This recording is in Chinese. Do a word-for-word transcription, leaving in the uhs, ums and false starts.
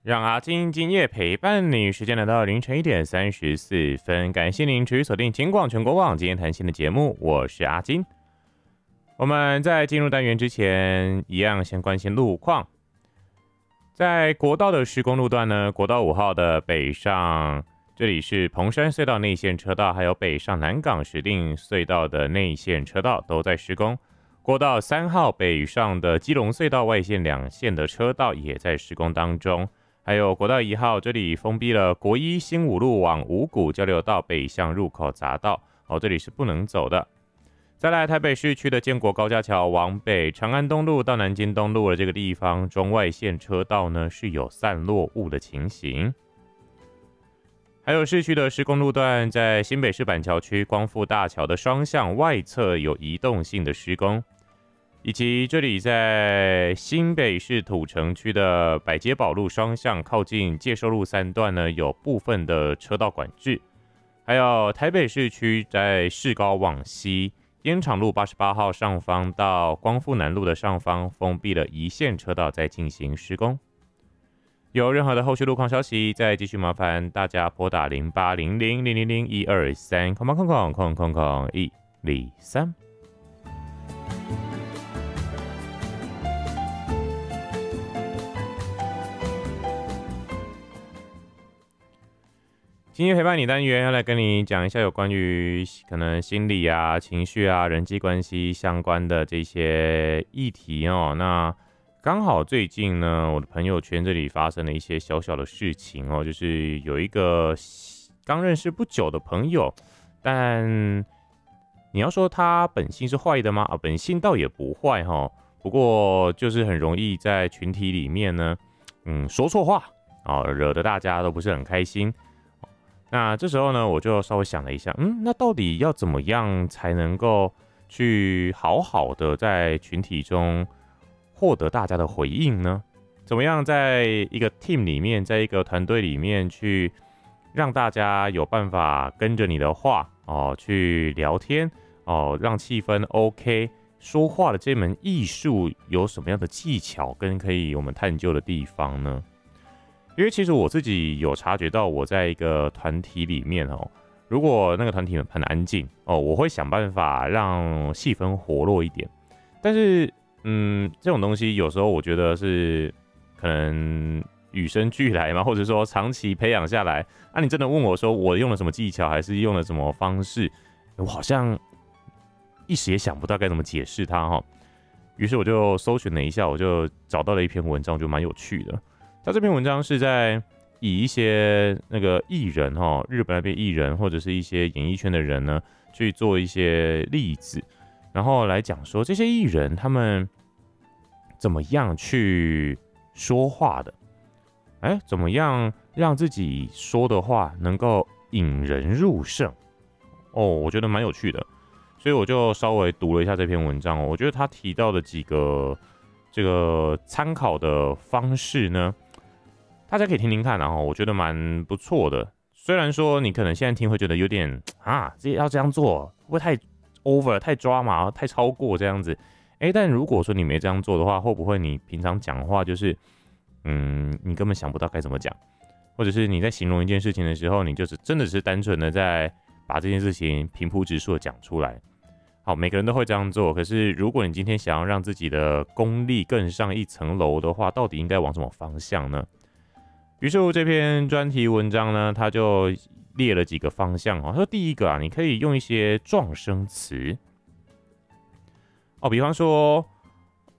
让阿金今夜陪伴你，时间来到凌晨一点三十四分。感谢您持续锁定金广全国网今天谈心的节目，我是阿金。我们在进入单元之前，一样先关心路况。在国道的施工路段呢，国道五号的北上，这里是彭山隧道内线车道，还有北上南港石碇隧道的内线车道都在施工。国道三号北上的基隆隧道外线两线的车道也在施工当中。还有国道一号，这里封闭了国一新五路往五股交流道北向入口匝道，哦，这里是不能走的。再来，台北市区的建国高架桥往北，长安东路到南京东路的这个地方，中外线车道呢是有散落雾的情形。还有市区的施工路段，在新北市板桥区光复大桥的双向外侧有移动性的施工。以及这里在新北市土城区的百街宝路双向靠近介寿路三段呢，有部分的车道管制。还有台北市区在市高往西，烟厂路八十八号上方到光复南路的上方封闭了一线车道，在进行施工。有任何的后续路况消息，再继续麻烦大家拨打零八零零零零零一二三空空空空空空空一零三。今天陪伴你单元要来跟你讲一下有关于可能心理啊、情绪啊、人际关系相关的这些议题哦。那刚好最近呢，我的朋友圈这里发生了一些小小的事情哦，就是有一个刚认识不久的朋友，但你要说他本性是坏的吗？啊，本性倒也不坏哈、哦，不过就是很容易在群体里面呢，嗯，说错话啊、哦，惹得大家都不是很开心。那这时候呢，我就稍微想了一下，嗯，那到底要怎么样才能够去好好的在群体中获得大家的回应呢？怎么样在一个 team 里面，在一个团队里面去让大家有办法跟着你的话哦去聊天哦，让气氛 OK， 说话的这门艺术有什么样的技巧跟可以我们探究的地方呢？因为其实我自己有察觉到，我在一个团体里面哦，如果那个团体很安静哦，我会想办法让气氛活络一点。但是，嗯，这种东西有时候我觉得是可能与生俱来嘛，或者说长期培养下来。啊，你真的问我说我用了什么技巧，还是用了什么方式，我好像一时也想不到该怎么解释它哈。于是我就搜寻了一下，我就找到了一篇文章，就蛮有趣的。他这篇文章是在以一些那个艺人哈，日本那边艺人或者是一些演艺圈的人呢，去做一些例子，然后来讲说这些艺人他们怎么样去说话的，哎，怎么样让自己说的话能够引人入胜哦，我觉得蛮有趣的，所以我就稍微读了一下这篇文章哦，我觉得他提到的几个这个参考的方式呢。大家可以听听看，然后我觉得蛮不错的。虽然说你可能现在听会觉得有点啊，这要这样做会不会太 over、太抓马、太超过这样子？哎，但如果说你没这样做的话，会不会你平常讲话就是，嗯，你根本想不到该怎么讲，或者是你在形容一件事情的时候，你就是真的是单纯的在把这件事情平铺直述的讲出来。好，每个人都会这样做，可是如果你今天想要让自己的功力更上一层楼的话，到底应该往什么方向呢？于是这篇专题文章呢，他就列了几个方向哦。他说第一个啊，你可以用一些状声词哦，比方说